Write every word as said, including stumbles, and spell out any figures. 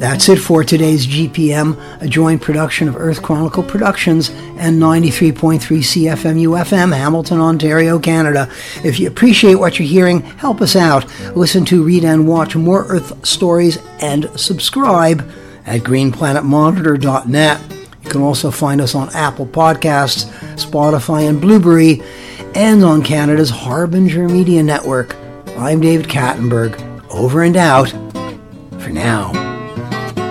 That's it for today's G P M, a joint production of Earth Chronicle Productions and ninety-three point three C F M U F M, Hamilton, Ontario, Canada. If you appreciate what you're hearing, help us out. Listen to, read, and watch more Earth stories and subscribe at green planet monitor dot net. You can also find us on Apple Podcasts, Spotify, and Blueberry, and on Canada's Harbinger Media Network. I'm David Kattenberg. Over and out for now.